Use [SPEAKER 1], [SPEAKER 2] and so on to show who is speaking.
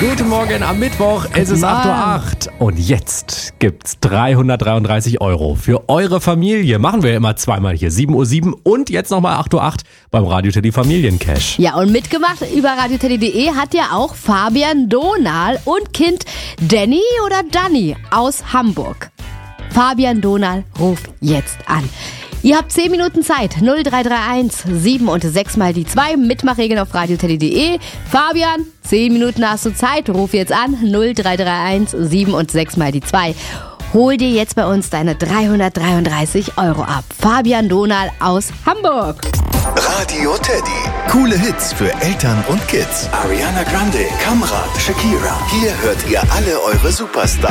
[SPEAKER 1] Guten Morgen am Mittwoch, es ist 8:08 Uhr und jetzt gibt's 333 € für eure Familie. Machen wir immer zweimal hier, 7:07 Uhr und jetzt nochmal 8:08 Uhr beim Radio Teddy Familiencash.
[SPEAKER 2] Ja, und mitgemacht über radioteddy.de hat ja auch Fabian Donal und Kind Danny oder Danny aus Hamburg. Fabian Donal, ruf jetzt an. Ihr habt 10 Minuten Zeit. 0331 7 und 6 mal die 2. Mitmachregeln auf radioteddy.de. Fabian, 10 Minuten hast du Zeit. Ruf jetzt an. 0331 7 und 6 mal die 2. Hol dir jetzt bei uns deine 333 € ab. Fabian Donal aus Hamburg.
[SPEAKER 3] Radio Teddy. Coole Hits für Eltern und Kids. Ariana Grande, Kamran, Shakira. Hier hört ihr alle eure Superstars.